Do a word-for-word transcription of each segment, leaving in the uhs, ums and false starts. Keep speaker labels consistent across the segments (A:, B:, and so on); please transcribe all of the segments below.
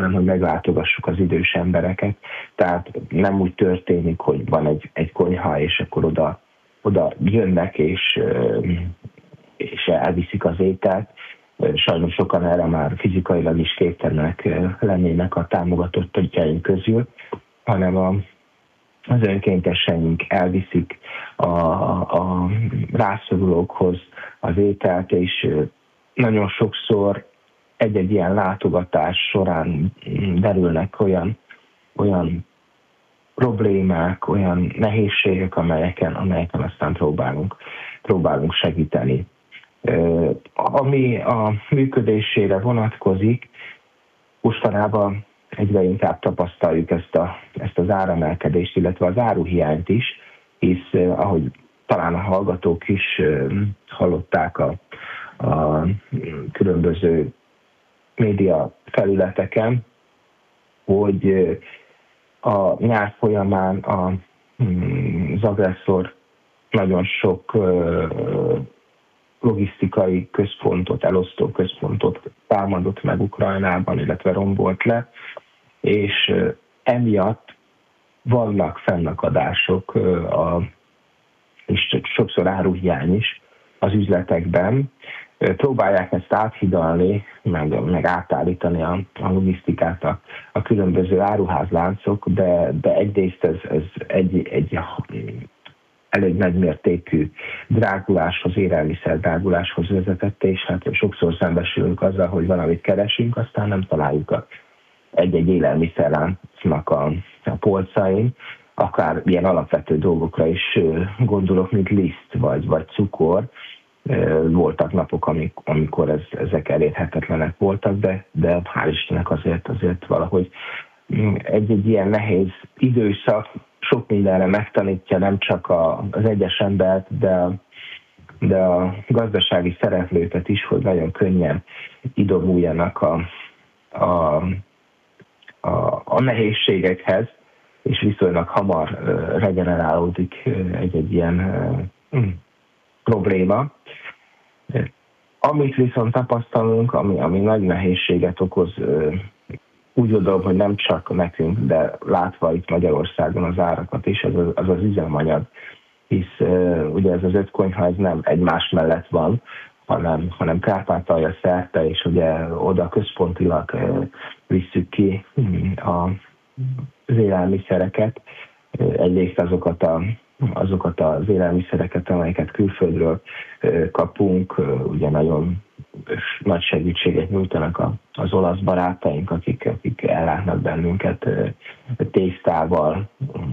A: hanem hogy meglátogassuk az idős embereket. Tehát nem úgy történik, hogy van egy, egy konyha, és akkor oda, oda jönnek, és, és elviszik az ételt. Sajnos sokan erre már fizikailag is képtelenek lennének a támogatottjaink közül, hanem a, az önkénteseink elviszik a, a rászorulókhoz az ételt, és nagyon sokszor egy-egy ilyen látogatás során derülnek olyan, olyan problémák, olyan nehézségek, amelyeken, amelyeken aztán próbálunk, próbálunk segíteni. Ami a működésére vonatkozik, mostanában egyre inkább tapasztaljuk ezt, a, ezt az áremelkedést, illetve az áruhiányt is, hisz ahogy talán a hallgatók is hallották a, a különböző média felületeken, hogy a nyár folyamán a, az agresszor nagyon sok logisztikai központot, elosztó központot támadott meg Ukrajnában, illetve rombolt le, és emiatt vannak fennakadások, a, és sokszor áruhiány is az üzletekben. Próbálják ezt áthidalni, meg, meg átállítani a, a logisztikát a, a különböző áruházláncok, de, de egyrészt ez, ez egy, egy elég nagymértékű dráguláshoz, élelmiszer dráguláshoz vezetett, és hát sokszor szembesülünk azzal, hogy valamit keresünk, aztán nem találjuk a, egy-egy élelmiszerláncnak a, a polcain, akár ilyen alapvető dolgokra is gondolok, mint liszt vagy, vagy cukor. Voltak napok, amikor ez, ezek elérhetetlenek voltak, de, de hál' Istennek azért, azért valahogy egy-egy ilyen nehéz időszak sok mindenre megtanítja nem csak a, az egyes embert, de, de a gazdasági szereplőket is, hogy nagyon könnyen idomuljanak a, a, a, a nehézségekhez, és viszonylag hamar regenerálódik egy-egy ilyen probléma. Amit viszont tapasztalunk, ami, ami nagy nehézséget okoz, úgy gondolom, hogy nem csak nekünk, de látva itt Magyarországon az árakat is, az az, az üzemanyag, hisz ugye ez az öt konyha ez nem egymás mellett van, hanem, hanem Kárpátalja szerte, és ugye oda központilag visszük ki a, az élelmiszereket, egyrészt azokat a azokat az élelmiszereket, amelyeket külföldről kapunk, ugye nagyon nagy segítséget nyújtanak az olasz barátaink, akik, akik ellátnak bennünket tésztával,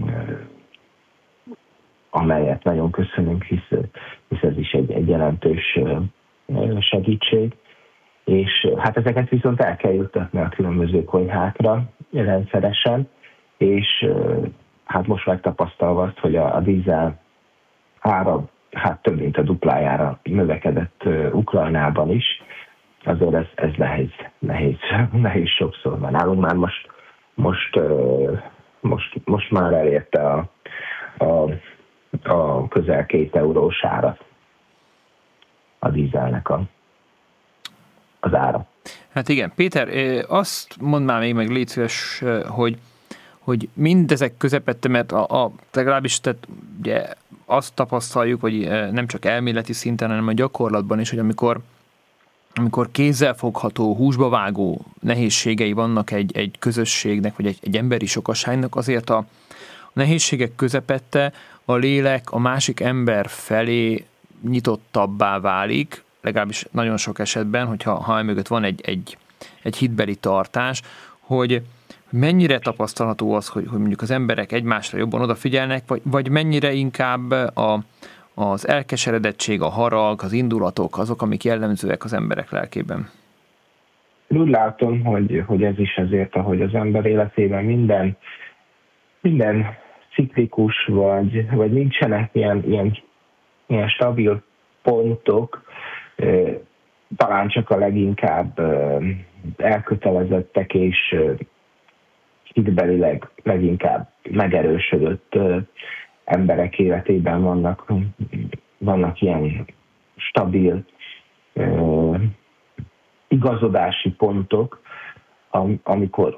A: amelyet nagyon köszönünk, hisz, hisz ez is egy, egy jelentős segítség. És hát ezeket viszont el kell juttatni a különböző konyhákra rendszeresen, és hát most megtapasztalva azt, hogy a, a dízel ára hát több mint a duplájára növekedett uh, Ukrajnában is, azért ez, ez nehéz, nehéz, nehéz sokszor van. Nálunk már most, most, uh, most, most már elérte a, a, a közel két eurós árat a dízelnek a, az ára.
B: Hát igen, Péter, azt mondd már még meg, légy szíves, hogy hogy mindezek közepette, mert a, a legalábbis tehát ugye azt tapasztaljuk, hogy nem csak elméleti szinten, hanem a gyakorlatban is, hogy amikor, amikor kézzelfogható, húsba vágó nehézségei vannak egy, egy közösségnek, vagy egy, egy emberi sokaságnak, azért a, a nehézségek közepette a lélek a másik ember felé nyitottabbá válik, legalábbis nagyon sok esetben, hogyha ha mögött van egy, egy, egy hitbeli tartás, hogy mennyire tapasztalható az, hogy, hogy mondjuk az emberek egymásra jobban odafigyelnek, vagy, vagy mennyire inkább a, az elkeseredettség, a harag, az indulatok, azok, amik jellemzőek az emberek lelkében?
A: Úgy látom, hogy, hogy ez is azért, ahogy az ember életében minden, minden ciklikus, vagy, vagy nincsenek ilyen, ilyen, ilyen stabil pontok, talán csak a leginkább elkötelezettek és hitbelileg leginkább megerősödött emberek életében vannak, vannak ilyen stabil igazodási pontok, amikor